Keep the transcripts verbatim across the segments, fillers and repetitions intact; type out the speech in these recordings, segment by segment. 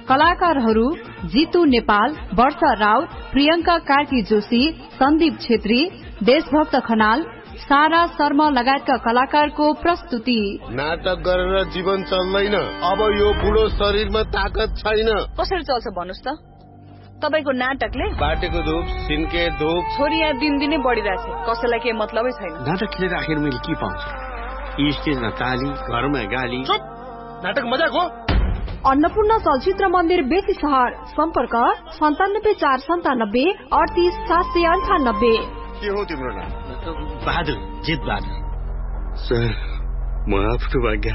कलाकारहरू जितु नेपाल, वर्ष राउत, प्रियंका कार्की जोशी, सन्दीप छेत्री, देशभक्त खनाल, सारा शर्मा लगायतका कलाकारको प्रस्तुति। नाटक गरेर जीवन चल्दैन, अब यो बुढो शरीरमा ताकत छैन। कसरी चल्छ भन्नुस् त? तपाईको नाटकले बाटेको धूप, सिन्के धूप, छोरी यहाँ दिनदिनै बढिरहेछ, कसैलाई केही मतलबै छैन। नाटक खेलेर आखिर मैले के पाउँछु? स्टेजमा ताली, घरमा गाली। नाटक मजाक हो। अन्नपूर्ण चलचित्र मन्दिर बेसी सहर, सम्पर्क सन्तानब्बे चार सन्तानब्बे अडतिस सात सय अन्ठानब्बे। के हो तिम्रो नाम? बहादुर, जित बहादुर। सर, म आफ्नो भाग्य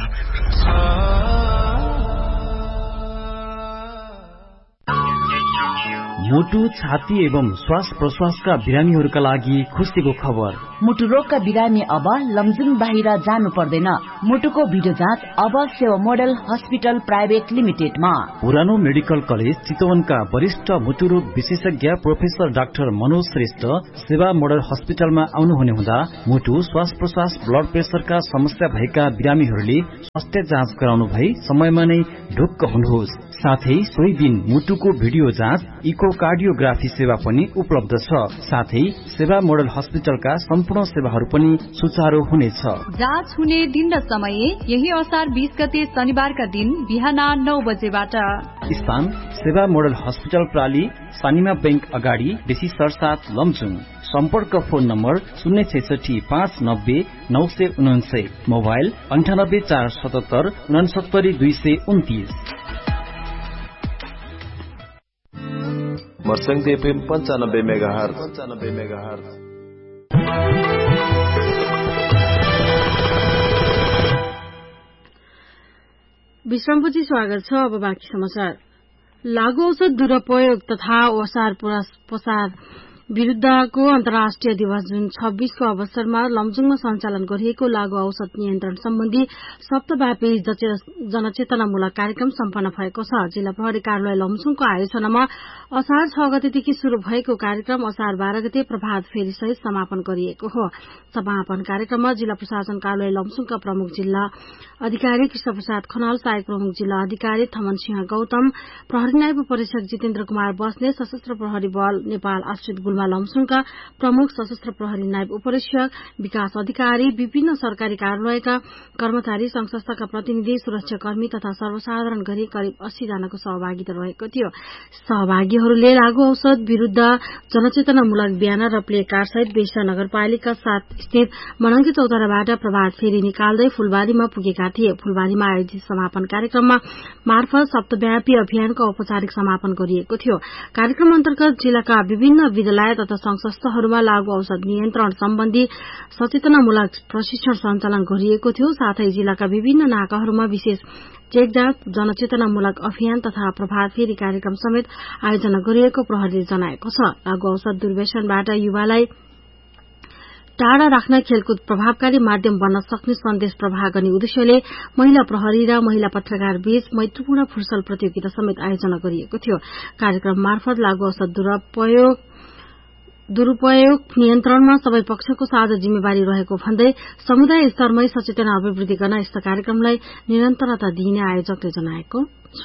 मुटु, छाती एवं श्वास प्रश्वासका बिरामीहरूका लागि खुसीको खबर। मुटु रोगका बिरामी अब लमजुङ बाहिर जानु पर्दैन। मुटुको भिडियो जाँच अब सेवा मोडल हस्पिटल प्राइभेट लिमिटेडमा। पुरानो मेडिकल कलेज चितवनका वरिष्ठ मुटु रोग विशेषज्ञ प्रोफेसर डाक्टर मनोज श्रेष्ठ सेवा मोडल हस्पिटलमा आउनुहुने हुँदा मुटु, श्वास प्रश्वास, ब्लड प्रेसरका समस्या भएका बिरामीहरूले स्वास्थ्य जाँच गराउनु भई समयमा नै ढुक्क हुनुहोस्। साथै सोही दिन मुटुको भिडियो जाँच, इकोकार्डियोग्राफी सेवा पनि उपलब्ध छ। साथै सेवा मोडल हस्पिटलका सम्पूर्ण सेवाहरू पनि सुचारू हुनेछ। जाँच हुने दिन र समय यही असार बीस गते शनिबारका दिन बिहान नौ बजेबाट। स्थान सेवा मोडल हस्पिटल प्राली, सानिमा बैंक अगाडि, बेसी सरसात, लमजुङ। सम्पर्क फोन नम्बर शून्य छैसठी पाँच नब्बे नौ सय उनान्सय, मोबाइल अन्ठानब्बे चार सतहत्तर उनासत्तरी दुई सय उन्तिस। मर्सङ एफएम पञ्चानब्बे मेगाहर्ज पञ्चानब्बे मेगाहर्ज। विश्रामपछि स्वागत छ। अब बाँकी समाचार। लागू औषध दुरूपयोग तथा ओसार पसार विरूद्धको अन्तर्राष्ट्रिय दिवस जुन छब्बीसको अवसरमा लमजुङमा सञ्चालन गरिएको लागू औषध नियन्त्रण सम्बन्धी सप्ताहव्यापी जनचेतनामूलक कार्यक्रम सम्पन्न भएको छ। जिल्ला प्रहरी कार्यालय लमजुङको आयोजनामा असार छ गतेदेखि शुरू भएको कार्यक्रम असार बाह्र गते प्रभात फेरी सहित समापन गरिएको हो। समापन कार्यक्रममा जिल्ला प्रशासन कार्यालय लमजुङका प्रमुख जिल्ला अधिकारी कृष्ण प्रसाद खनाल, सहायक प्रमुख जिल्ला अधिकारी थमन सिंह गौतम, प्रहरी नायब परीक्षक जितेन्द्र कुमार बस्ने, सशस्त्र प्रहरी बल नेपाल आश्रित गुल्मा लमजुङका प्रमुख सशस्त्र प्रहरी नायब उपरीक्षक, विकास अधिकारी, विभिन्न सरकारी कार्यालयका कर्मचारी, संघ संस्थाका प्रतिनिधि, सुरक्षाकर्मी तथा सर्वसाधारण गरी करिब अस्सी जनाको सहभागिता रहेको थियो। सहभागीहरूले लागू औषध विरूद्ध जनचेतनामूलक ब्यानर र प्ले कार्ड सहित बेस्टा नगरपालिका सात स्थित मनङ्गी चौताराबाट प्रभात फेरी निकाल्दै फूलबारीमा पुगेका थिए। फूलबारीमा आयोजित समापन कार्यक्रममा मार्फत सप्ताहव्यापी अभियानको औपचारिक समापन गरिएको थियो। कार्यक्रम अन्तर्गत जिल्लाका विभिन्न विद्यालय तथा संघ संस्थाहरूमा लागू औषध नियन्त्रण सम्बन्धी सचेतनामूलक प्रशिक्षण सञ्चालन गरिएको थियो। साथै जिल्लाका विभिन्न नाकाहरूमा विशेष चेक जाँच, जनचेतनामूलक अभियान तथा प्रभात फेरी कार्यक्रम समेत आयोजना गरिएको प्रहरीले जनाएको छ। लागू औषध दुर्व्यसनबाट युवालाई टाढा राख्न खेलकुद प्रभावकारी माध्यम बन्न सक्ने सन्देश प्रवाह गर्ने उद्देश्यले महिला प्रहरी र महिला पत्रकार बीच मैत्रीपूर्ण फुटसल प्रतियोगिता समेत आयोजना गरिएको थियो। कार्यक्रम मार्फत लागू औषध दुरूपयोग दुरूपयोग नियन्त्रणमा सबै पक्षको साझा जिम्मेवारी रहेको भन्दै समुदाय स्तरमै सचेतना अभिवृद्धि गर्न यस्ता कार्यक्रमलाई निरन्तरता दिइने आयोजकले जनाएको छ।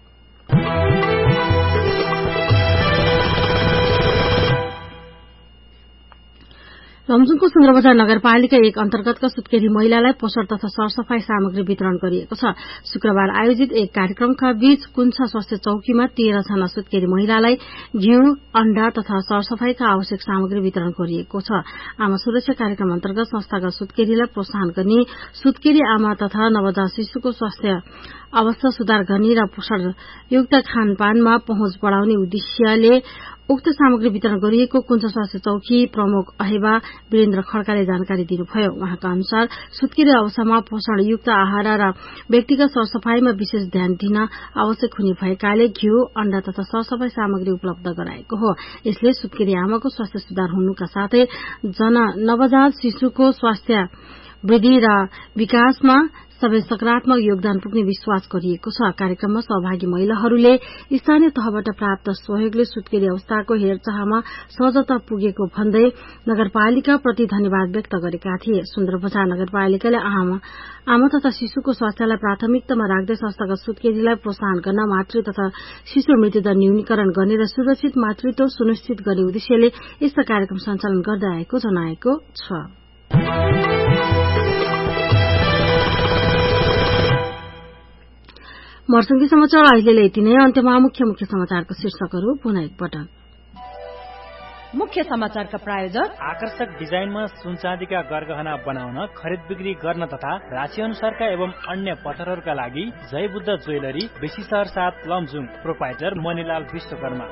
लमजुङको सुन्द्रबजार नगरपालिका एक अन्तर्गतका सुत्केरी महिलालाई पोषण तथा सरसफाई सामग्री वितरण गरिएको छ। शुक्रबार आयोजित एक कार्यक्रमका बीच कुन्छा स्वास्थ्य चौकीमा तेह्र जना सुत्केरी महिलालाई घिउ, अण्डा तथा सरसफाईका आवश्यक सामग्री वितरण गरिएको छ। आमा सुरक्षा कार्यक्रम अन्तर्गत संस्थाका सुत्केरीलाई प्रोत्साहन गर्ने, सुत्केरी आमा तथा नवजात शिशुको स्वास्थ्य अवस्था सुधार गर्ने र पोषणयुक्त खानपानमा पहुँच बढ़ाउने उद्देश्यले उक्त सामग्री वितरण गरिएको कुञ्च स्वास्थ्य चौकी प्रमुख अहेबा वीरेन्द्र खड्काले जानकारी दिनुभयो। उहाँका अनुसार सुत्केरी अवस्थामा पोषणयुक्त आहार र व्यक्तिगत सरसफाईमा विशेष ध्यान दिन आवश्यक हुने भएकाले घिउ, अण्डा तथा सरसफाई सामग्री उपलब्ध गराएको हो। यसले सुत्केरी आमाको स्वास्थ्य सुधार हुनुका साथै जन नवजात शिशुको स्वास्थ्य वृद्धि र विकासमा सबै सकारात्मक योगदान पुग्ने विश्वास गरिएको छ। कार्यक्रममा सहभागी महिलाहरूले स्थानीय तहबाट प्राप्त सहयोगले सुत्केरी अवस्थाको हेरचाहमा सहजता पुगेको भन्दै नगरपालिका प्रति धन्यवाद व्यक्त गरेका थिए। सुन्दरबजार नगरपालिकाले आमा आमा तथा शिशुको स्वास्थ्यलाई प्राथमिकतामा राख्दै संस्थागत सुत्केरीलाई प्रोत्साहन गर्न मातृ तथा शिशु मृत्युदर न्यूनीकरण गर्ने र सुरक्षित मातृत्व सुनिश्चित गर्ने उद्देश्यले यस्ता कार्यक्रम सञ्चालन गर्दै आएको जनाएको छ। मर्सङ्गी समाचार अहिलेलाई यति नै। अन्त्यमा मुख्य मुख्य समाचारको शीर्षकहरू पुनः एकपटक। मुख्य समाचारका प्रायोजक आकर्षक डिजाइनमा सुनचाँदीका गरगहना बनाउन, खरिद बिक्री गर्न तथा राशि अनुसारका एवं अन्य पत्थरहरूका लागि जय बुद्ध ज्वेलरी, बेसी शहर सात, लमजुङ। प्रोपाइटर मणिलाल विश्वकर्मा।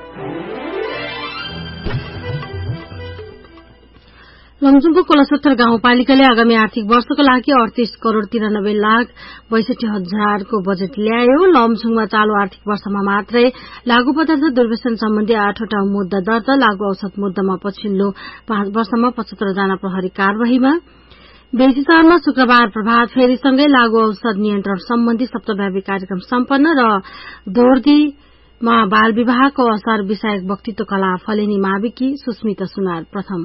लमजुङको कोलासत्तर गाउँपालिकाले आगामी आर्थिक वर्षको लागि अडतीस करोड़ तिरानब्बे लाख बैसठी हजारको बजेट ल्यायो। लमजुङमा चालू आर्थिक वर्षमा मात्रै लागू पदार्थ दुर्व्यसन सम्बन्धी आठवटा मुद्दा दर्ता। लागू औषध मुद्दामा पछिल्लो पाँच वर्षमा पचहत्तर जना प्रहरी कार्यवाहीमा। बेसीशहरमा शुक्रबार प्रभात फेरीसँगै लागू औषध नियन्त्रण सम्बन्धी सप्ताहव्यापी कार्यक्रम सम्पन्न र दोर्दीमा बाल विवाहको असर विषयक वक्तित्व कला फलेनी माविकी सुस्मिता सुनार प्रथम।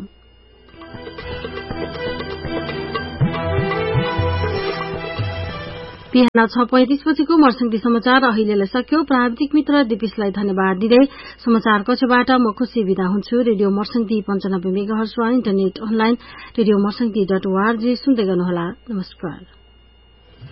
बिहान छ पैंतिस बजेको मर्सङ्गी समाचार अहिलेलाई सक्यो। प्राविधिक मित्र दिपेशलाई धन्यवाद दिँदै समाचार कक्षबाट म खुशी विदा हुन्छु। रेडियो मर्सङ्गी पञ्चानब्बे मेगाहर्ज र internet online radio मर्सङ्गी dot ORG सुन्दै गर्नुहोला। नमस्कार।